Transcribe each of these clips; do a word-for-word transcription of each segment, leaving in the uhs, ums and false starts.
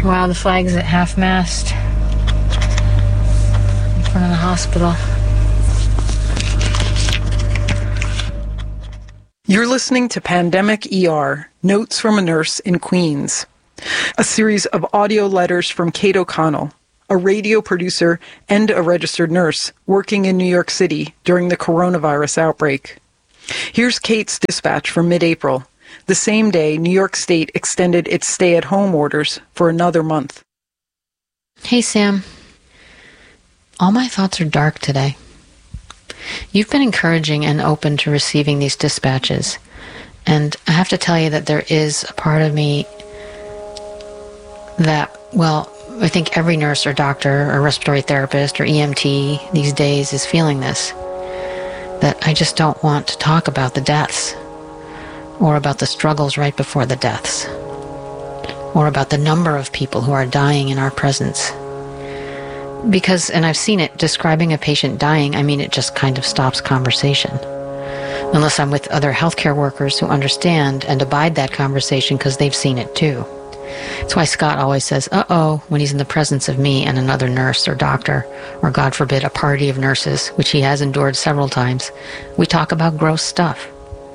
Wow, the flag's at half-mast in front of the hospital. You're listening to Pandemic E R, Notes from a Nurse in Queens, a series of audio letters from Kate O'Connell, a radio producer and a registered nurse working in New York City during the coronavirus outbreak. Here's Kate's dispatch from mid-April, the same day New York State extended its stay-at-home orders for another month. Hey, Sam. All my thoughts are dark today. You've been encouraging and open to receiving these dispatches, and I have to tell you that there is a part of me that, well, I think every nurse or doctor or respiratory therapist or E M T these days is feeling this, that I just don't want to talk about the deaths, or about the struggles right before the deaths, or about the number of people who are dying in our presence. Because, and I've seen it, describing a patient dying, I mean, it just kind of stops conversation. Unless I'm with other healthcare workers who understand and abide that conversation because they've seen it too. That's why Scott always says, uh-oh, when he's in the presence of me and another nurse or doctor, or God forbid, a party of nurses, which he has endured several times. We talk about gross stuff.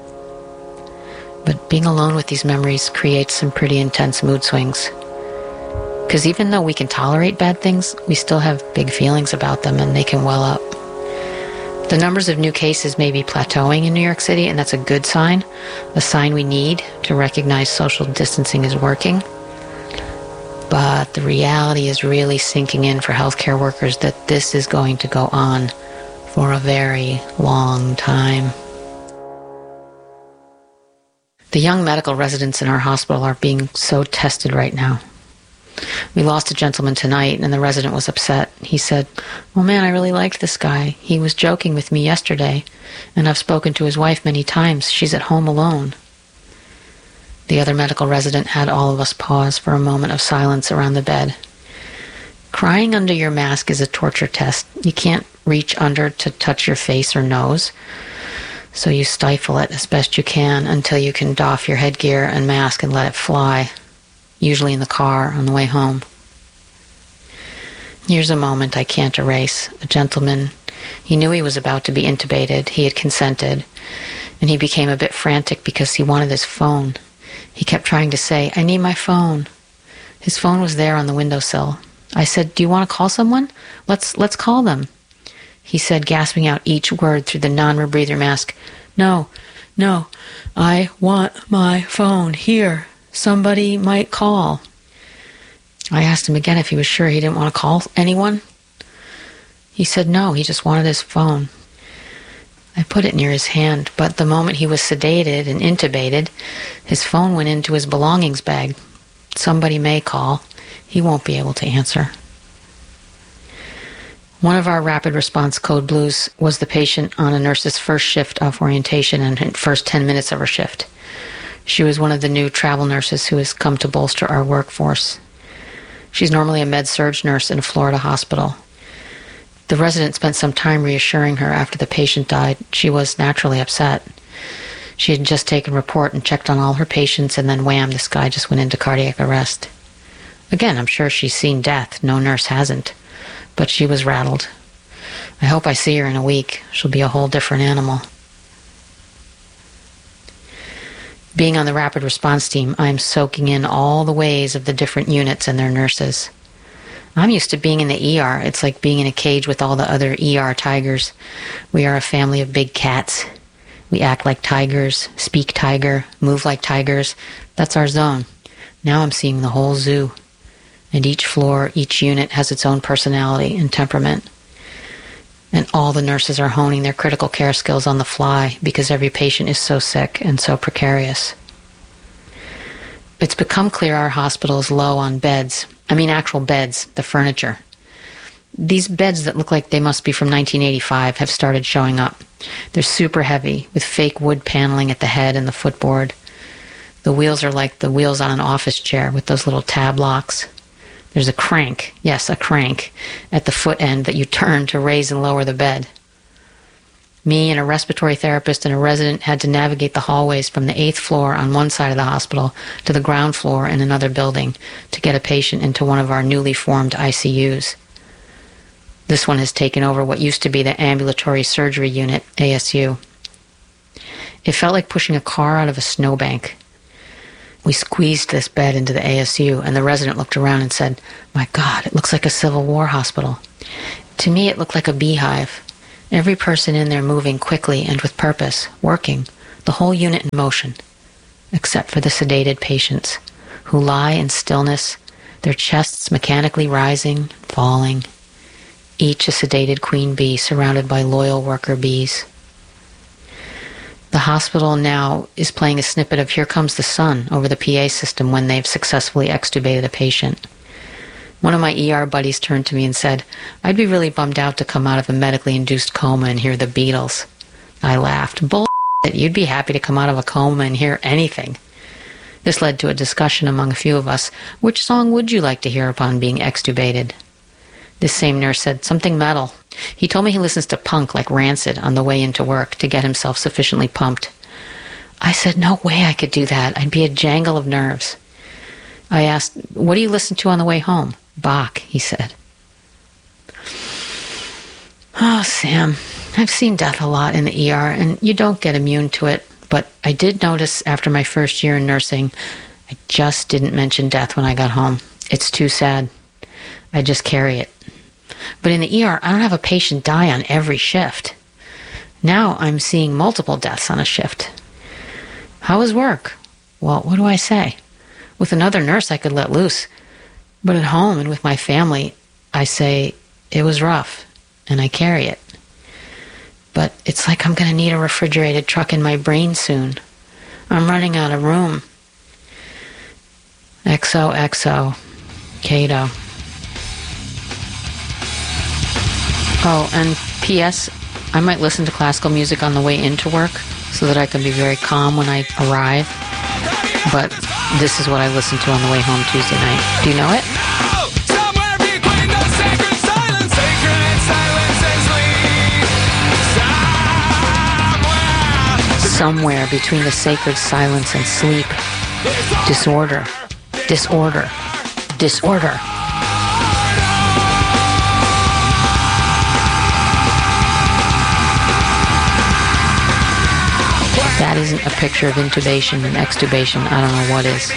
But being alone with these memories creates some pretty intense mood swings. Because even though we can tolerate bad things, we still have big feelings about them and they can well up. The numbers of new cases may be plateauing in New York City, and that's a good sign, a sign we need to recognize social distancing is working. But the reality is really sinking in for healthcare workers that this is going to go on for a very long time. The young medical residents in our hospital are being so tested right now. We lost a gentleman tonight, and the resident was upset. He said, well, man, I really liked this guy. He was joking with me yesterday, and I've spoken to his wife many times. She's at home alone. The other medical resident had all of us pause for a moment of silence around the bed. Crying under your mask is a torture test. You can't reach under to touch your face or nose, so you stifle it as best you can until you can doff your headgear and mask and let it fly. Usually in the car on the way home. Here's a moment I can't erase. A gentleman, he knew he was about to be intubated. He had consented, and he became a bit frantic because he wanted his phone. He kept trying to say, I need my phone. His phone was there on the windowsill. I said, do you want to call someone? Let's let's call them. He said, gasping out each word through the non-rebreather mask, no, no, I want my phone here. Somebody might call. I asked him again if he was sure he didn't want to call anyone. He said no, he just wanted his phone. I put it near his hand, but the moment he was sedated and intubated, his phone went into his belongings bag. Somebody may call. He won't be able to answer. One of our rapid response code blues was the patient on a nurse's first shift of orientation and first ten minutes of her shift. She was one of the new travel nurses who has come to bolster our workforce. She's normally a med-surg nurse in a Florida hospital. The resident spent some time reassuring her after the patient died. She was naturally upset. She had just taken report and checked on all her patients, and then wham, this guy just went into cardiac arrest. Again, I'm sure she's seen death. No nurse hasn't. But she was rattled. I hope I see her in a week. She'll be a whole different animal. Being on the rapid response team, I'm soaking in all the ways of the different units and their nurses. I'm used to being in the E R. It's like being in a cage with all the other E R tigers. We are a family of big cats. We act like tigers, speak tiger, move like tigers. That's our zone. Now I'm seeing the whole zoo. And each floor, each unit has its own personality and temperament. And all the nurses are honing their critical care skills on the fly because every patient is so sick and so precarious. It's become clear our hospital is low on beds. I mean actual beds, the furniture. These beds that look like they must be from nineteen eighty-five have started showing up. They're super heavy, with fake wood paneling at the head and the footboard. The wheels are like the wheels on an office chair with those little tab locks. There's a crank, yes, a crank, at the foot end that you turn to raise and lower the bed. Me and a respiratory therapist and a resident had to navigate the hallways from the eighth floor on one side of the hospital to the ground floor in another building to get a patient into one of our newly formed I C Us. This one has taken over what used to be the ambulatory surgery unit, A S U. It felt like pushing a car out of a snowbank. We squeezed this bed into the A S U, and the resident looked around and said, "My God, it looks like a Civil War hospital." To me, it looked like a beehive. Every person in there moving quickly and with purpose, working, the whole unit in motion, except for the sedated patients, who lie in stillness, their chests mechanically rising, falling, each a sedated queen bee surrounded by loyal worker bees. The hospital now is playing a snippet of Here Comes the Sun over the P A system when they've successfully extubated a patient. One of my E R buddies turned to me and said, "I'd be really bummed out to come out of a medically induced coma and hear the Beatles." I laughed. "Bull***, you'd be happy to come out of a coma and hear anything." This led to a discussion among a few of us. Which song would you like to hear upon being extubated? This same nurse said, "Something metal." He told me he listens to punk like Rancid on the way into work to get himself sufficiently pumped. I said, "No way I could do that. I'd be a jangle of nerves." I asked, "What do you listen to on the way home?" "Bach," he said. Oh, Sam, I've seen death a lot in the E R, and you don't get immune to it. But I did notice after my first year in nursing, I just didn't mention death when I got home. It's too sad. I just carry it. But in the E R, I don't have a patient die on every shift. Now I'm seeing multiple deaths on a shift. How was work? Well, what do I say? With another nurse, I could let loose. But at home and with my family, I say, it was rough, and I carry it. But it's like I'm going to need a refrigerated truck in my brain soon. I'm running out of room. X O X O, Cato. Oh, and P S, I might listen to classical music on the way into work so that I can be very calm when I arrive. But this is what I listened to on the way home Tuesday night. Do you know it? Somewhere between the sacred silence, sacred silence and sleep. Somewhere. Somewhere between the sacred silence and sleep. Disorder. Disorder. Disorder. That isn't a picture of intubation and extubation. I don't know what is.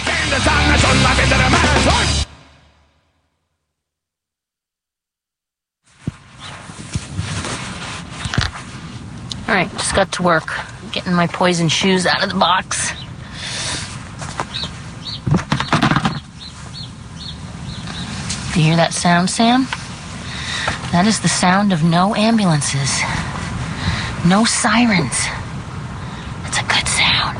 All right, just got to work. Getting my poison shoes out of the box. You hear that sound, Sam? That is the sound of no ambulances. No sirens. It's a good sound.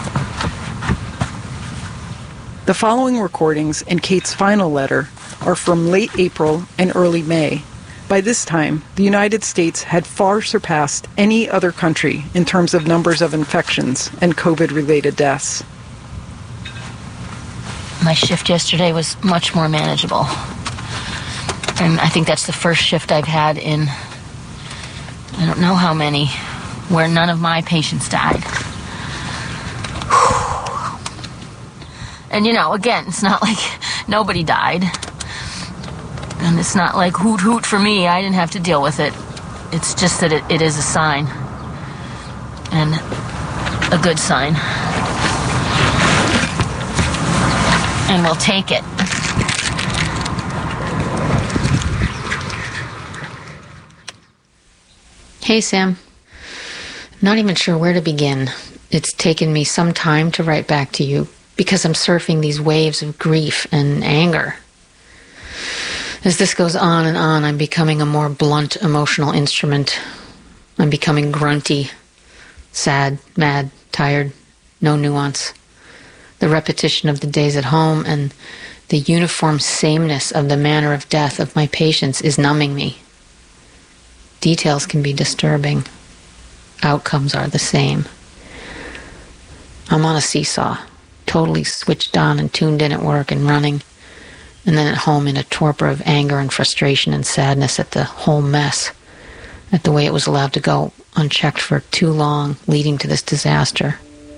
The following recordings and Kate's final letter are from late April and early May. By this time, the United States had far surpassed any other country in terms of numbers of infections and COVID-related deaths. My shift yesterday was much more manageable. And I think that's the first shift I've had in, I don't know how many, where none of my patients died. And, you know, again, it's not like nobody died. And it's not like hoot hoot for me. I didn't have to deal with it. It's just that it, it is a sign. And a good sign. And we'll take it. Hey, Sam. I'm not even sure where to begin. It's taken me some time to write back to you because I'm surfing these waves of grief and anger. As this goes on and on, I'm becoming a more blunt emotional instrument. I'm becoming grunty, sad, mad, tired, no nuance. The repetition of the days at home and the uniform sameness of the manner of death of my patients is numbing me. Details can be disturbing. Outcomes are the same. I'm on a seesaw, totally switched on and tuned in at work and running, and then at home in a torpor of anger and frustration and sadness at the whole mess, at the way it was allowed to go unchecked for too long, leading to this disaster.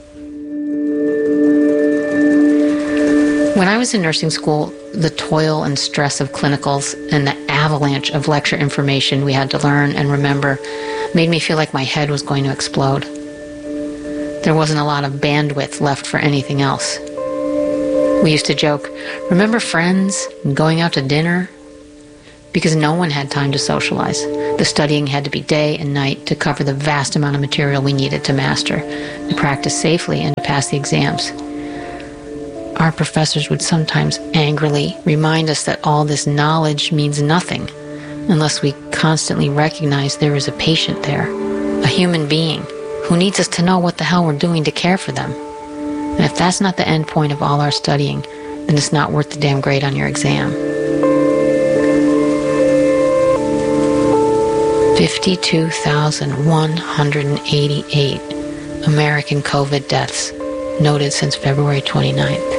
When I was in nursing school, the toil and stress of clinicals and the avalanche of lecture information we had to learn and remember made me feel like my head was going to explode. There wasn't a lot of bandwidth left for anything else. We used to joke, remember friends and going out to dinner? Because no one had time to socialize. The studying had to be day and night to cover the vast amount of material we needed to master, to practice safely, and to pass the exams. Our professors would sometimes angrily remind us that all this knowledge means nothing unless we constantly recognize there is a patient there, a human being, who needs us to know what the hell we're doing to care for them. And if that's not the end point of all our studying, then it's not worth the damn grade on your exam. fifty-two thousand one hundred eighty-eight American COVID deaths noted since February twenty-ninth.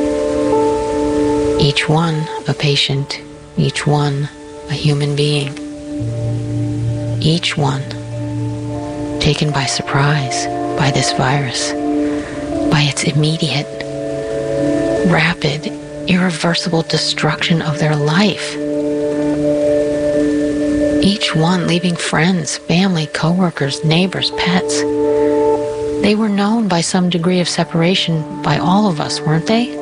Each one a patient, each one a human being. Each one taken by surprise by this virus, by its immediate, rapid, irreversible destruction of their life. Each one leaving friends, family, coworkers, neighbors, pets. They were known by some degree of separation by all of us, weren't they?